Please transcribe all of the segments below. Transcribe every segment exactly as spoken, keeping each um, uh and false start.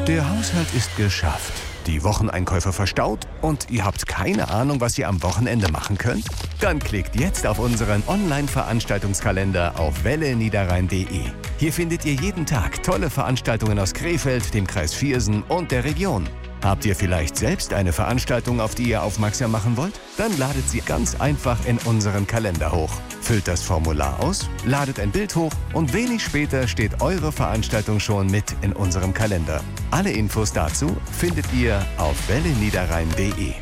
Der Haushalt ist geschafft, die Wocheneinkäufe verstaut und ihr habt keine Ahnung, was ihr am Wochenende machen könnt? Dann klickt jetzt auf unseren Online-Veranstaltungskalender auf welle niederrhein punkt de. Hier findet ihr jeden Tag tolle Veranstaltungen aus Krefeld, dem Kreis Viersen und der Region. Habt ihr vielleicht selbst eine Veranstaltung, auf die ihr aufmerksam machen wollt? Dann ladet sie ganz einfach in unseren Kalender hoch. Füllt das Formular aus, ladet ein Bild hoch und wenig später steht eure Veranstaltung schon mit in unserem Kalender. Alle Infos dazu findet ihr auf welle niederrhein punkt de.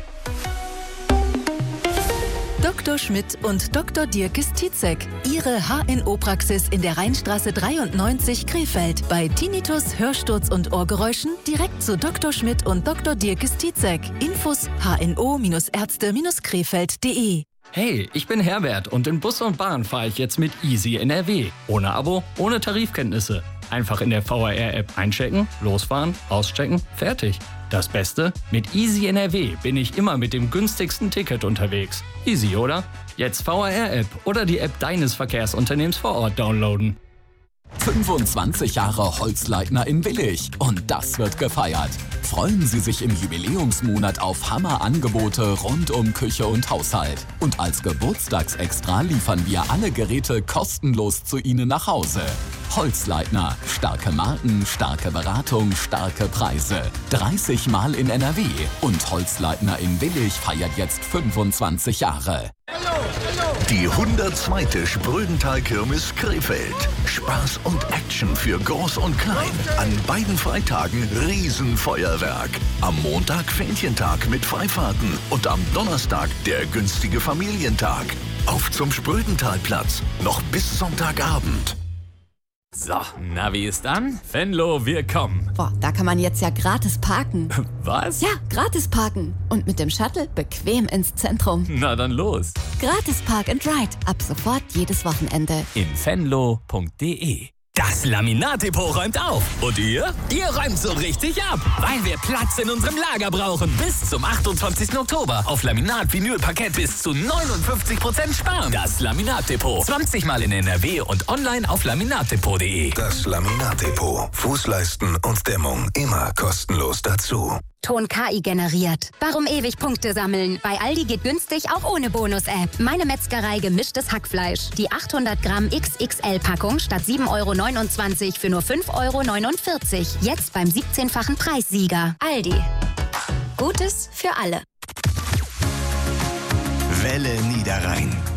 Doktor Schmidt und Doktor Dirk Stizek. Ihre H N O-Praxis in der Rheinstraße dreiundneunzig Krefeld. Bei Tinnitus, Hörsturz und Ohrgeräuschen direkt zu Doktor Schmidt und Doktor Dirk Stizek. Infos h n o Ärzte krefeld punkt de. Hey, ich bin Herbert und in Bus und Bahn fahre ich jetzt mit Easy N R W. Ohne Abo, ohne Tarifkenntnisse. Einfach in der V R R-App einchecken, losfahren, auschecken, fertig. Das Beste? Mit Easy N R W bin ich immer mit dem günstigsten Ticket unterwegs. Easy, oder? Jetzt V R R-App oder die App deines Verkehrsunternehmens vor Ort downloaden. fünfundzwanzig Jahre Holzleitner in Willich und das wird gefeiert. Freuen Sie sich im Jubiläumsmonat auf Hammerangebote rund um Küche und Haushalt. Und als Geburtstagsextra liefern wir alle Geräte kostenlos zu Ihnen nach Hause. Holzleitner. Starke Marken, starke Beratung, starke Preise. dreißig Mal in N R W. Und Holzleitner in Willich feiert jetzt fünfundzwanzig Jahre. Die hundertzweite Sprödental-Kirmes Krefeld. Spaß und Action für Groß und Klein. An beiden Freitagen Riesenfeuerwerk. Am Montag Fähnchentag mit Freifahrten und am Donnerstag der günstige Familientag. Auf zum Sprödentalplatz. Noch bis Sonntagabend. So, Navi ist an. Venlo, wir kommen. Boah, da kann man jetzt ja gratis parken. Was? Ja, gratis parken. Und mit dem Shuttle bequem ins Zentrum. Na dann los. Gratis Park and Ride. Ab sofort jedes Wochenende. In venlo punkt de. Das Laminat-Depot räumt auf. Und ihr? Ihr räumt so richtig ab. Weil wir Platz in unserem Lager brauchen. Bis zum achtundzwanzigsten Oktober. Auf Laminat, Vinyl, Parkett bis zu neunundfünfzig Prozent sparen. Das Laminat-Depot. zwanzig Mal in N R W und online auf laminatdepot punkt de. Das Laminat-Depot. Fußleisten und Dämmung immer kostenlos dazu. Ton K I generiert. Warum ewig Punkte sammeln? Bei Aldi geht günstig auch ohne Bonus-App. Meine Metzgerei gemischtes Hackfleisch. Die achthundert Gramm X X L-Packung statt sieben Euro neunundzwanzig für nur fünf Euro neunundvierzig. Jetzt beim siebzehnfachen Preissieger. Aldi. Gutes für alle. Welle Niederrhein.